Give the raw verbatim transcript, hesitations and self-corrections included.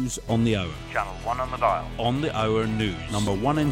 news on the hour. Channel one on the dial. On the hour news. Number one in